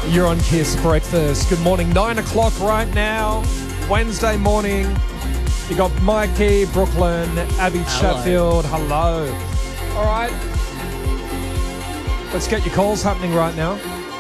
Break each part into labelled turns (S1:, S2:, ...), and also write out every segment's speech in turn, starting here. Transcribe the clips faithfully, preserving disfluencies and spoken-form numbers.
S1: You're on Kiss Breakfast. Good morning. Nine o'clock right now. Wednesday morning. You got Mikey, Brooklyn, Abby
S2: Hello.
S1: Chatfield. Hello. All right. Let's get your calls happening right now.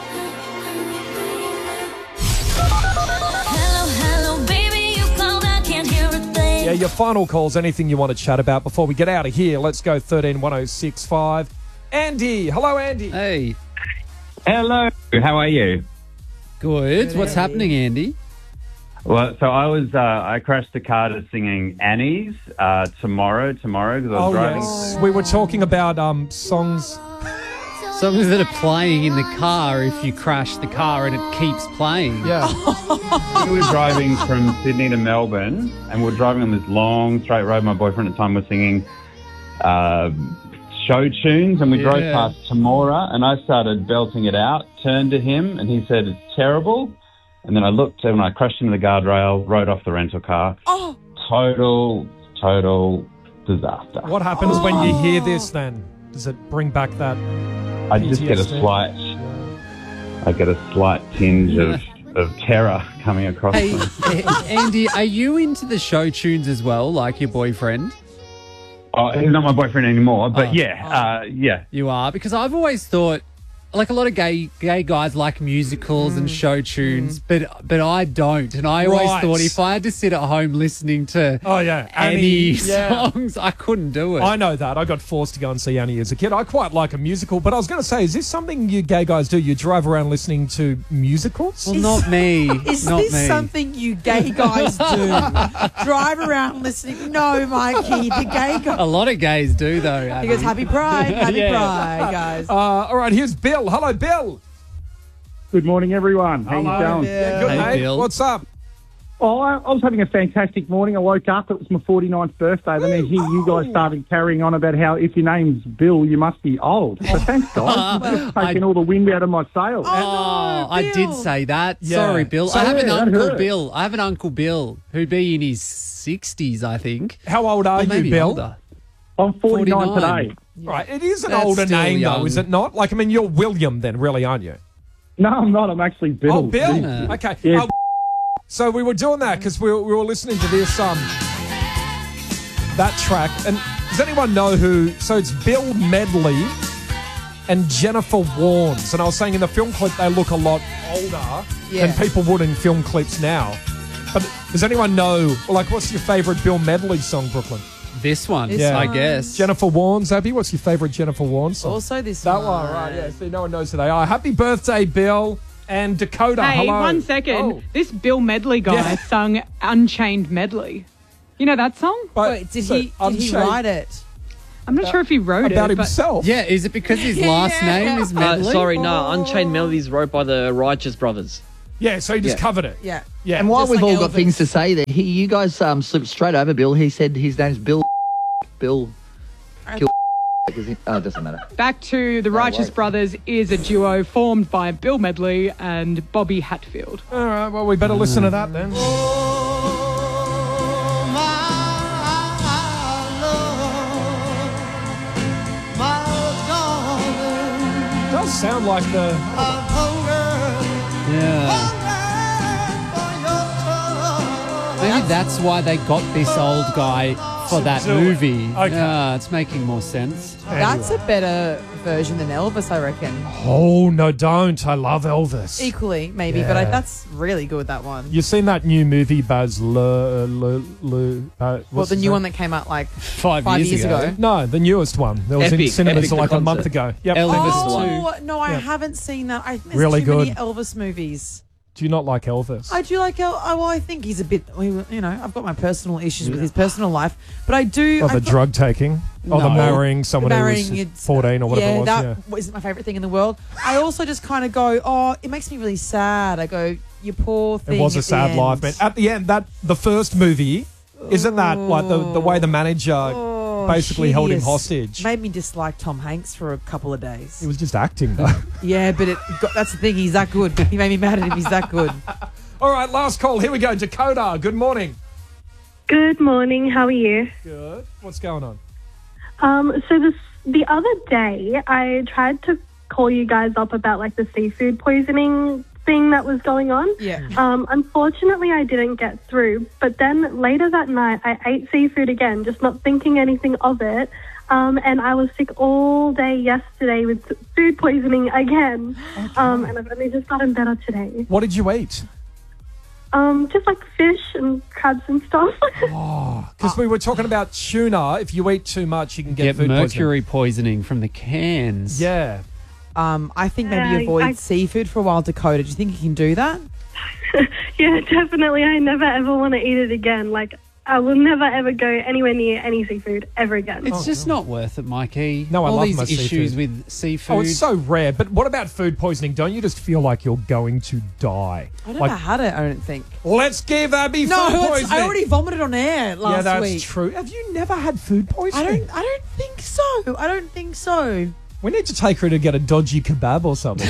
S3: Hello, hello, baby, you called, I can't hear a thing.
S1: Yeah, your final calls, anything you want to chat about before we get out of here. Let's go thirteen one oh six five. Andy. Hello, Andy.
S2: Hey.
S4: Hello. How are you?
S2: Good. What's happening, Andy?
S4: Well, so I was, uh, I crashed the car to singing Annie's uh, tomorrow, tomorrow, because I was
S1: Oh,
S4: driving.
S1: yes. We were talking about um songs.
S2: Songs that are playing in the car if you crash the car and it keeps playing.
S1: Yeah.
S4: We were driving from Sydney to Melbourne, and we were driving on this long straight road. My boyfriend at the time was singing uh, show tunes, and we
S2: Yeah.
S4: drove past Tamora, and I started belting it out, turned to him, and he said, "It's terrible." And then I looked, and I crashed into the guardrail, rode off the rental car.
S5: Oh.
S4: Total, total disaster.
S1: What happens when you hear this then? Does it bring back that?
S4: I just get a
S1: P T S D?
S4: slight, I get a slight tinge of, of terror coming across
S2: Hey,
S4: me.
S2: Andy, are you into the show tunes as well, like your boyfriend?
S4: Oh, he's not my boyfriend anymore, but
S2: Oh.
S4: yeah, uh, yeah.
S2: You are? Because I've always thought, like a lot of gay gay guys like musicals and show tunes, but but I don't. And I always
S1: Right.
S2: thought if I had to sit at home listening to
S1: Oh, yeah.
S2: Annie,
S1: Annie, yeah.
S2: songs, I couldn't do it.
S1: I know that. I got forced to go and see Annie as a kid. I quite like a musical, but I was going to say, is this something you gay guys do? You drive around listening to musicals?
S2: well, not me.
S5: Is
S2: not
S5: this
S2: me.
S5: something you gay guys do? Drive around listening? No, Mikey, the gay guy.
S2: A lot of gays do, though.
S5: He goes,
S2: Abby.
S5: happy pride, happy
S2: Yeah.
S5: pride, guys.
S1: Uh, all right, here's Bill. Hello, Bill.
S6: Good morning, everyone. How you
S1: Hello.
S6: going?
S1: Yeah, good,
S2: Hey,
S1: mate.
S2: Bill.
S1: What's up?
S6: Oh, I, I was having a fantastic morning. I woke up. It was my forty-ninth birthday. Then I hear you guys started carrying on about how if your name's Bill, you must be old. So thanks, guys. You've just taken all the wind out of my sails.
S2: Oh, I did
S5: Bill.
S2: say that.
S1: Yeah.
S2: Sorry, Bill.
S1: So-
S2: I have an
S6: Yeah, that
S2: uncle
S6: hurt.
S2: Bill. I have an uncle Bill who'd be in his sixties, I think.
S1: How old are
S2: Or
S1: you,
S2: maybe
S1: Bill?
S2: older.
S6: I'm forty-nine,
S2: forty-nine.
S6: today.
S1: Right, it is an
S2: That's
S1: older
S2: still
S1: name,
S2: young.
S1: though, is it not? Like, I mean, you're William then, really, aren't you?
S6: No, I'm not. I'm actually Bill.
S1: Oh, Bill.
S2: Yeah.
S1: Okay.
S6: Yeah.
S1: Uh, so we were doing that because we, were- we were listening to this um that track. And does anyone know who? So it's Bill Medley and Jennifer Warnes. And I was saying in the film clip they look a lot older
S5: Yeah.
S1: than people would in film clips now. But does anyone know? Like, what's your favourite Bill Medley song, Brooklyn?
S2: This one,
S5: This
S2: I
S5: one.
S2: guess.
S1: Jennifer Warnes, Abby. What's your favourite Jennifer Warnes song?
S5: Also this
S1: That
S5: one.
S1: one, right? Yeah. See, no one knows who they are. Happy birthday, Bill and Dakota.
S7: Hey,
S1: Hello.
S7: one second.
S1: Oh.
S7: This Bill Medley guy
S1: Yeah.
S7: sung Unchained Medley. You know that song?
S1: But-
S5: Wait, did
S1: so,
S5: he did he
S1: Unchained-
S5: write it?
S7: I'm not sure if he wrote
S1: about
S7: it, but
S1: himself?
S2: Yeah, is it because his last
S5: Yeah.
S2: name is
S8: Uh,
S2: Medley?
S8: sorry, no. Unchained Melodies wrote by the Righteous Brothers.
S1: Yeah, so he just
S8: Yeah.
S1: covet it.
S5: Yeah.
S1: Yeah.
S9: And while
S5: Just
S9: we've
S5: like
S9: all got
S5: Elvis.
S9: things to say there, he, you guys um, slipped straight over Bill. He said his name's Bill. Bill. Kill. Oh, it doesn't matter.
S7: back to the Righteous
S9: worries.
S7: Brothers is a duo formed by Bill Medley and Bobby Hatfield.
S1: All right, well, we better listen to that then. It does sound like the...
S2: Yeah. Maybe that's why they got this old guy for that
S1: do it.
S2: movie.
S1: Okay.
S2: Yeah, it's making more sense.
S5: That's a better version than Elvis, I reckon.
S1: Oh, no, don't. I love Elvis.
S5: Equally, maybe, but I,
S1: Yeah.
S5: that's really good, that one.
S1: You seen that new movie, Baz Le... Le, Le uh,
S5: Well,
S1: what's
S5: the
S1: his
S5: new
S1: name?
S5: one that came out like
S2: Five,
S5: five
S2: years,
S5: years
S2: ago.
S5: ago.
S1: No, the newest one. That was in
S8: Epic,
S1: cinemas
S8: Epic the
S1: like a month
S8: concert.
S1: ago. Yep.
S2: Elvis
S5: Oh,
S2: too.
S5: no, I
S1: Yeah.
S5: haven't seen that. I, there's
S1: Really
S5: too many
S1: good.
S5: Elvis movies.
S1: Do you not like Elvis?
S5: I do like El. Oh, well, I think he's a bit. You know, I've got my personal issues with his personal life, but I do.
S1: Oh,
S5: I
S1: the
S5: thought-
S1: drug taking? Or the
S2: No.
S1: marrying someone
S5: marrying
S1: who was
S5: it's-
S1: fourteen or whatever
S5: yeah,
S1: it was?
S5: that
S1: Yeah.
S5: isn't my favorite thing in the world. I also just kind of go, oh, it makes me really sad. I go, you poor thing.
S1: It was a
S5: at the
S1: sad
S5: end.
S1: life, man. At the end, that the first movie, isn't that like the, the way the manager
S5: Oh,
S1: basically held him
S5: hideous.
S1: hostage?
S5: Made me dislike Tom Hanks for a couple of days.
S1: He was just acting, though.
S5: Yeah, but it got, that's the thing. He's that good. He made me mad at him. He's that good.
S1: All right, last call. Here we go. Dakota, good morning.
S10: Good morning. How are you?
S1: Good. What's going on?
S10: Um, so this the other day, I tried to call you guys up about like the seafood poisoning thing that was going on.
S5: Yeah.
S10: Um, unfortunately, I didn't get through. But then later that night, I ate seafood again, just not thinking anything of it. Um, and I was sick all day yesterday with food poisoning again. Okay. Um, and I've only just gotten better today.
S1: What did you eat?
S10: Um, just like fish and crabs and stuff.
S1: Oh, because we were talking about tuna. If you eat too much, you can get,
S2: Get
S1: food
S2: mercury
S1: poisoning.
S2: poisoning from the cans.
S1: Yeah.
S5: Um, I think maybe
S10: Yeah,
S5: avoid
S10: I-
S5: seafood for a while, Dakota. Do you think you can do that?
S10: Yeah, definitely. I never ever want to eat it again. Like, I will never ever go anywhere near any seafood ever again.
S2: It's just not worth it, Mikey.
S1: No, I
S2: All
S1: love
S2: these
S1: my
S2: issues
S1: seafood.
S2: with seafood.
S1: Oh, it's so rare. But what about food poisoning? Don't you just feel like you're going to die?
S5: I never
S1: Like,
S5: had it, I don't think.
S1: let's give Abby
S5: No,
S1: food
S5: it's-
S1: poisoning.
S5: I already vomited on air last
S1: yeah, that's
S5: week.
S1: true. Have you never had food
S5: I
S1: poisoning?
S5: don't. I don't think so. I don't think so.
S1: We need to take her to get a dodgy kebab or something.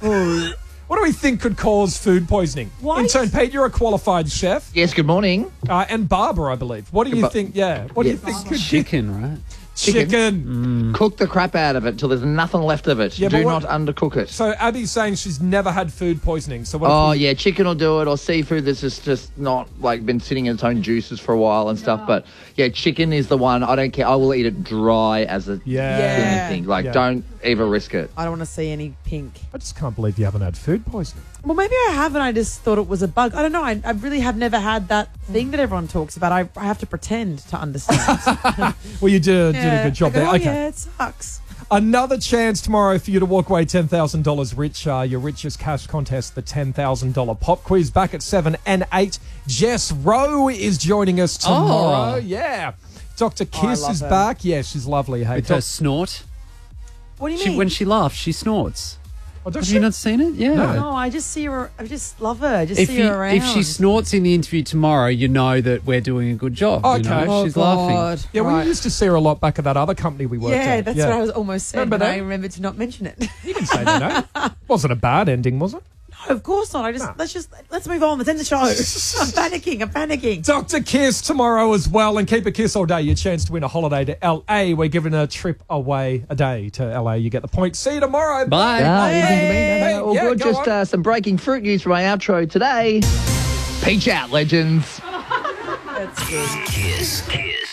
S1: What do we think could cause food poisoning?
S5: What?
S1: Intern Pete, you're a qualified chef.
S9: Yes, good morning.
S1: Uh, and Barbara, I believe. What do you
S9: Goodbye.
S1: think? Yeah. What do you
S9: Yeah.
S1: think could
S2: chicken, right?
S1: Chicken.
S9: Chicken. Cook the crap out of it till there's nothing left of it.
S1: Yeah, but
S9: Do
S1: what-
S9: not undercook it.
S1: So Abby's saying she's never had food poisoning. So what? if
S9: Oh,
S1: we-
S9: yeah, chicken will do it, or seafood that's just, just not, like, been sitting in its own juices for a while and stuff. But, yeah, chicken is the one. I don't care. I will eat it dry as a
S1: Yeah.
S5: Yeah.
S9: thing. Like,
S1: Yeah.
S9: don't ever risk it.
S5: I don't want to see any pink.
S1: I just can't believe you haven't had food poisoning.
S5: Well, maybe I haven't. I just thought it was a bug. I don't know. I, I really have never had that thing that everyone talks about. I, I have to pretend to understand.
S1: Well, you did, did a
S5: Yeah.
S1: good job
S5: I go,
S1: there.
S5: oh,
S1: Okay.
S5: yeah, it sucks.
S1: Another chance tomorrow for you to walk away ten thousand dollars richer. Your richest cash contest, the ten thousand dollars pop quiz, back at seven and eight. Jess Rowe is joining us tomorrow.
S2: Oh.
S1: Yeah. Doctor
S5: Oh, I
S1: Kiss
S5: love
S1: is
S5: her.
S1: back. Yeah, she's lovely. Hey,
S2: With
S1: Doc-
S2: her snort.
S5: What do you
S2: She,
S5: mean?
S2: when she laughs, she snorts.
S1: Oh, does
S2: Have
S1: she?
S2: you not seen it? Yeah.
S5: no, I just see her. I just love her. I just
S2: If,
S5: see
S2: you,
S5: her around.
S2: if she snorts in the interview tomorrow, you know that we're doing a good job. You know?
S1: Okay.
S5: oh,
S2: She's
S5: God.
S2: laughing.
S1: Yeah,
S5: Right.
S1: we used to see her a lot back at that other company we worked
S5: Yeah,
S1: at.
S5: that's what I was almost saying.
S1: Remember
S5: but
S1: that?
S5: I remembered to not mention it.
S1: You can say that, no? Wasn't a bad ending, was it?
S5: No, of course not. I just
S1: No.
S5: let's just let's move on. Let's end the show. I'm panicking. I'm panicking.
S1: Doctor Kiss tomorrow as well, and keep a kiss all day. Your chance to win a holiday to L A. We're giving a trip away a day to L A. You get the point. See you tomorrow.
S2: Bye.
S9: Ah, you think of me? No, no,
S1: Hey,
S9: no. All
S1: yeah,
S9: good.
S1: go
S9: Just
S1: on.
S9: uh, some breaking fruit news for my outro today. Peach out, legends.
S5: That's good.
S11: Kiss. Kiss.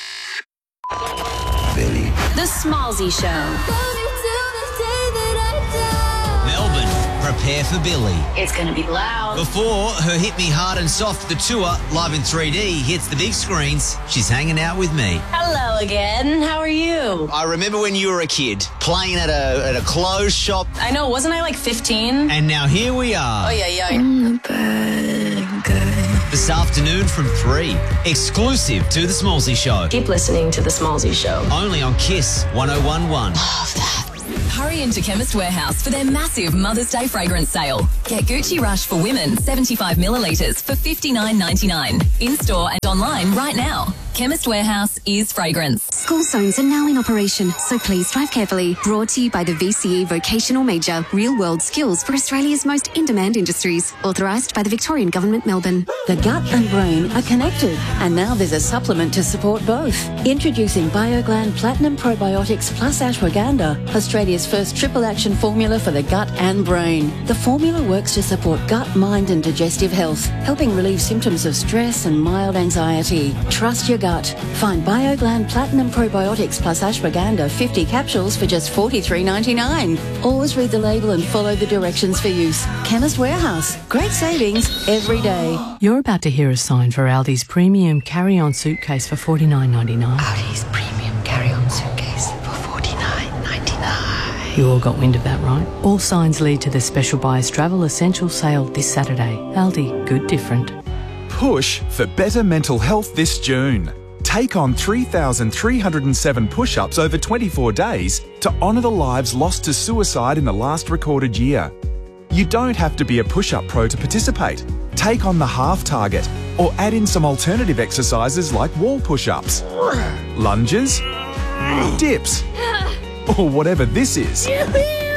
S11: Billy.
S3: The Smallsy Show.
S11: Melbourne, prepare for Billy.
S3: It's going to be loud.
S11: Before her Hit Me Hard and Soft, the tour, live in three D, hits the big screens, she's hanging out with me.
S3: Hello again. How are you?
S11: I remember when you were a kid, playing at a at a clothes shop,
S3: I know, wasn't I like fifteen?
S11: and now here we are.
S3: Oh, yeah, yeah.
S11: This afternoon from three. Exclusive to The Smallsy Show.
S3: Keep listening to The Smallsy Show.
S11: Only on Kiss one oh one one.
S12: Hurry into Chemist Warehouse for their massive Mother's Day fragrance sale. Get Gucci Rush for women, seventy-five millilitres for fifty-nine ninety-nine. In-store and online right now. Chemist Warehouse is fragrance.
S13: School zones are now in operation, so please drive carefully. Brought to you by the V C E Vocational Major, real-world skills for Australia's most in-demand industries. Authorised by the Victorian Government, Melbourne.
S14: The gut and brain are connected, and now there's a supplement to support both. Introducing BioGland Platinum Probiotics Plus Ashwagandha, Australia's first triple action formula for the gut and brain. The formula works to support gut, mind and digestive health, helping relieve symptoms of stress and mild anxiety. Trust your gut. Find BioGland Platinum Probiotics Plus Ashwagandha fifty capsules for just forty-three ninety-nine. Always read the label and follow the directions for use. Chemist Warehouse. Great savings every day.
S15: You're about to hear a sign for Aldi's premium carry-on suitcase for forty-nine ninety-nine.
S16: Aldi's premium carry-on suitcase for forty-nine ninety-nine.
S15: You all got wind of that, right? All signs lead to the special Buyers Travel Essential sale this Saturday. Aldi, good different.
S17: Push for better mental health this June. Take on three thousand three hundred seven push-ups over twenty-four days to honour the lives lost to suicide in the last recorded year. You don't have to be a push-up pro to participate. Take on the half target or add in some alternative exercises like wall push-ups, lunges, dips, or whatever this is.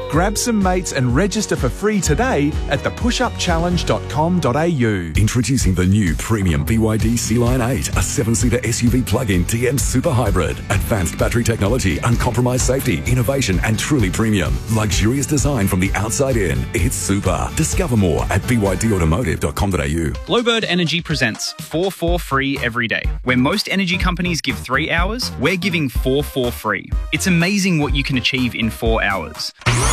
S17: Grab some mates and register for free today at the push up challenge dot com dot a u.
S18: Introducing the new premium B Y D C-Line eight, a seven-seater S U V plug-in D M Super Hybrid. Advanced battery technology, uncompromised safety, innovation and truly premium. Luxurious design from the outside in. It's super. Discover more at b y d automotive dot com dot a u.
S19: Glowbird Energy presents four four free every day. Where most energy companies give three hours, we're giving four four free. It's amazing what you can achieve in four hours.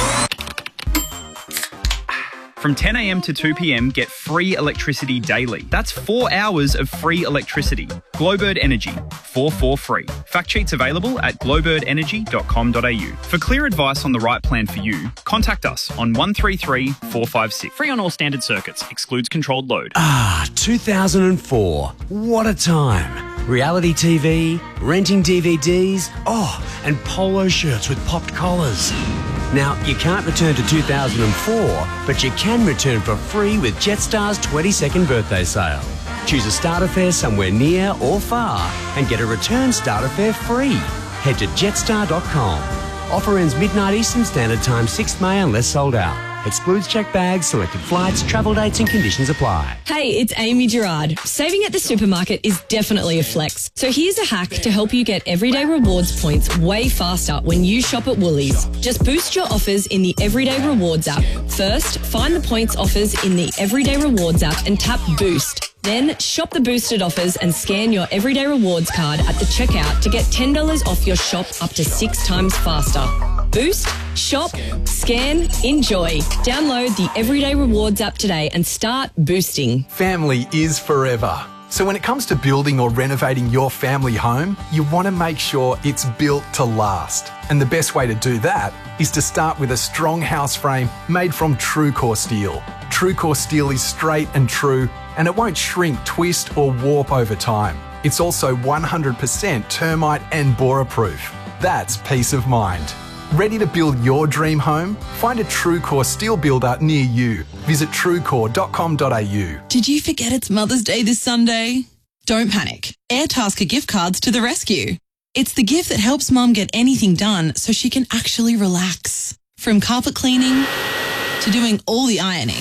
S19: From ten a m to two p m, get free electricity daily. That's four hours of free electricity. Glowbird Energy, four four free. Fact sheets available at glowbird energy dot com dot a u. For clear advice on the right plan for you, contact us on one three three, four five six. Free on all standard circuits. Excludes controlled load.
S20: Ah, two thousand four. What a time. Reality T V, renting D V Ds, oh, and polo shirts with popped collars. Now, you can't return to two thousand four, but you can return for free with Jetstar's twenty-second birthday sale. Choose a starter fare somewhere near or far and get a return starter fare free. Head to jetstar dot com. Offer ends midnight Eastern Standard Time, sixth of May unless sold out. Excludes checked bags, selected flights, travel dates and conditions apply.
S21: Hey, it's Amy Gerard. Saving at the supermarket is definitely a flex. So here's a hack to help you get everyday rewards points way faster when you shop at Woolies. Just boost your offers in the Everyday Rewards app. First, find the points offers in the Everyday Rewards app and tap Boost. Then shop the boosted offers and scan your Everyday Rewards card at the checkout to get ten dollars off your shop up to six times faster. Boost, shop, scan, enjoy. Download the Everyday Rewards app today and start boosting.
S22: Family is forever. So when it comes to building or renovating your family home, you want to make sure it's built to last. And the best way to do that is to start with a strong house frame made from TrueCore steel. TrueCore steel is straight and true, and it won't shrink, twist or warp over time. It's also one hundred percent termite and borer proof. That's peace of mind. Ready to build your dream home? Find a TrueCore steel builder near you. Visit truecore dot com dot a u.
S23: Did you forget it's Mother's Day this Sunday? Don't panic. Airtasker gift cards to the rescue. It's the gift that helps Mum get anything done so she can actually relax. From carpet cleaning to doing all the ironing,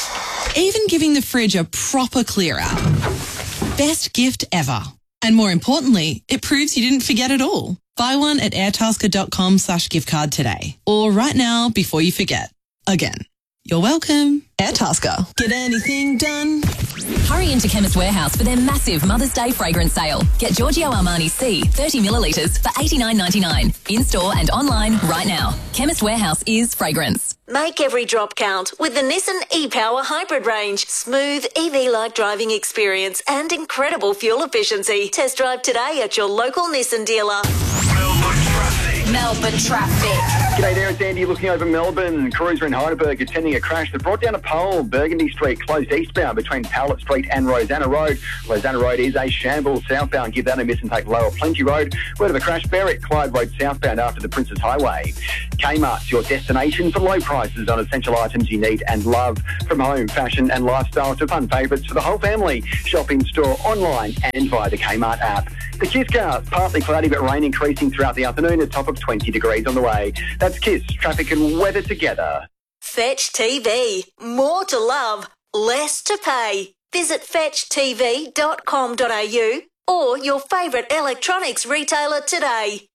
S23: even giving the fridge a proper clear out. Best gift ever. And more importantly, it proves you didn't forget it all. Buy one at airtasker dot com slash gift card today. Or right now before you forget. Again. You're welcome. Airtasker. Get anything done?
S12: Hurry into Chemist Warehouse for their massive Mother's Day fragrance sale. Get Giorgio Armani C thirty millilitres for eighty-nine ninety-nine. In-store and online right now. Chemist Warehouse is fragrance.
S24: Make every drop count with the Nissan e-Power Hybrid range. Smooth, E V-like driving experience and incredible fuel efficiency. Test drive today at your local Nissan dealer. Melbourne traffic.
S25: G'day there, it's Andy looking over Melbourne. Cruiser in Heidelberg attending a crash that brought down a pole. Burgundy Street closed eastbound between Powlett Street and Rosanna Road. Rosanna Road is a shambles southbound. Give that a miss and take Lower Plenty Road. Word of a crash, Berwick, Clyde Road southbound after the Princess Highway. Kmart's your destination for low prices on essential items you need and love. From home, fashion and lifestyle to fun favourites for the whole family. Shop in store, online and via the Kmart app. The Kiss Cars, partly cloudy but rain increasing throughout the afternoon, a top of twenty degrees on the way. That's Kiss, traffic and weather together.
S24: Fetch T V. More to love, less to pay. Visit fetch t v dot com dot a u or your favourite electronics retailer today.